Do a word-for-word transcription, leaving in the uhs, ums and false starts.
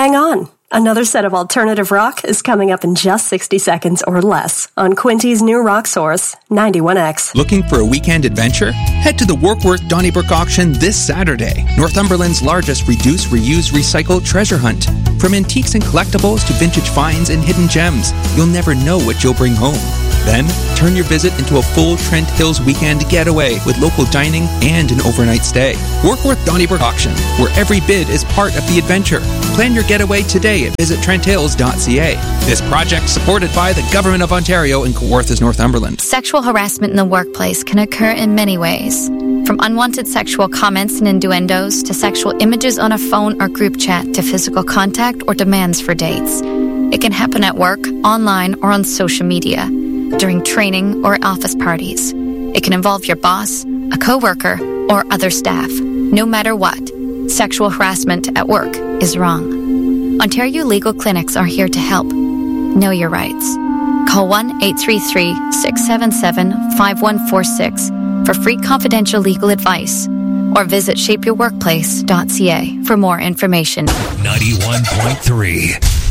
Hang on. Another set of alternative rock is coming up in just sixty seconds or less on Quinty's new rock source, ninety-one X. Looking for a weekend adventure? Head to the Workworth Donnybrook auction this Saturday. Northumberland's largest reduce, reuse, recycle treasure hunt. From antiques and collectibles to vintage finds and hidden gems, you'll never know what you'll bring home. Then, turn your visit into a full Trent Hills weekend getaway with local dining and an overnight stay. Workworth Donnybrook Auction, where every bid is part of the adventure. Plan your getaway today at visit trent hills dot c a. This project supported by the Government of Ontario and Kawarthas, Northumberland. Sexual harassment in the workplace can occur in many ways. From unwanted sexual comments and innuendos to sexual images on a phone or group chat to physical contact or demands for dates. It can happen at work, online, or on social media, during training or office parties. It can involve your boss, a coworker, or other staff. No matter what, sexual harassment at work is wrong. Ontario Legal Clinics are here to help. Know your rights. Call one eight three three, six seven seven, five one four six for free confidential legal advice, or visit shape your workplace dot c a for more information. ninety-one point three